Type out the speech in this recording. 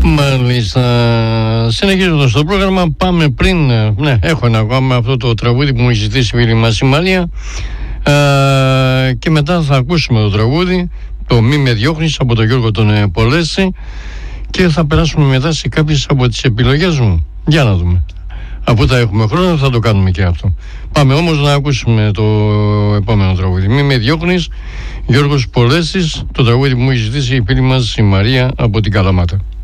Μάλιστα. Συνεχίζοντας το πρόγραμμα, πάμε πριν. Ναι, έχω ένα ακόμα αυτό το τραγούδι που μου έχει ζητήσει η φίλη μας η Μαρία. Και μετά θα ακούσουμε το τραγούδι, το «Μη με διώχνεις» από τον Γιώργο τον Πολέση. Και θα περάσουμε μετά σε κάποιες από τις επιλογές μου. Για να δούμε. Αφού θα έχουμε χρόνο θα το κάνουμε και αυτό. Πάμε όμως να ακούσουμε το επόμενο τραγούδι. «Μη με διώχνεις», Γιώργος Πολέσης, το τραγούδι που μου έχει ζητήσει η φίλη μας η Μαρία από την Καλαμάτα.